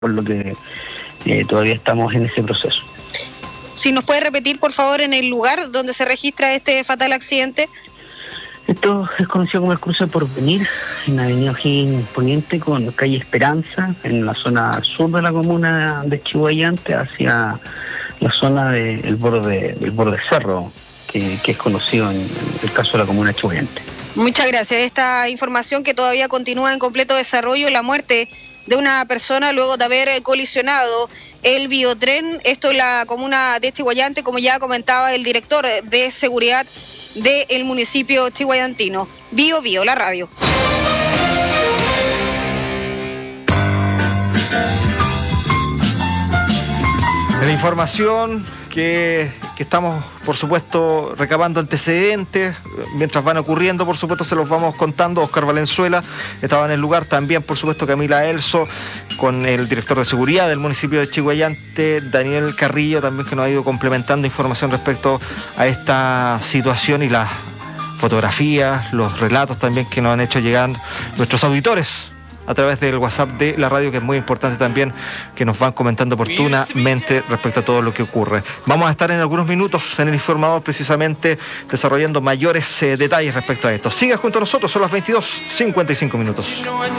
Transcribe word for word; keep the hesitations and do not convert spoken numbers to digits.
por lo que eh, todavía estamos en ese proceso. Si nos puede repetir, por favor, en el lugar donde se registra este fatal accidente. Esto es conocido como el cruce Porvenir, en la avenida O'Higgins Poniente con calle Esperanza, en la zona sur de la comuna de Chiguayante, hacia la zona del de borde, del borde cerro, que, que es conocido en el caso de la comuna de Chiguayante. Muchas gracias. Esta información que todavía continúa en completo desarrollo, la muerte de una persona luego de haber colisionado el biotren, esto en la comuna de Chiguayante, como ya comentaba el director de seguridad del municipio chiguayantino. Bio Bio, la radio. La información que, que estamos, por supuesto, recabando antecedentes, mientras van ocurriendo, por supuesto, se los vamos contando. Oscar Valenzuela estaba en el lugar, también, por supuesto, Camila Elso, con el director de seguridad del municipio de Chiguayante, Daniel Carrillo, también, que nos ha ido complementando información respecto a esta situación y las fotografías, los relatos también que nos han hecho llegar nuestros auditores a través del WhatsApp de la radio, que es muy importante también, que nos van comentando oportunamente respecto a todo lo que ocurre. Vamos a estar en algunos minutos en el informador, precisamente desarrollando mayores eh, detalles respecto a esto. Siga junto a nosotros, son las veintidós cincuenta y cinco minutos.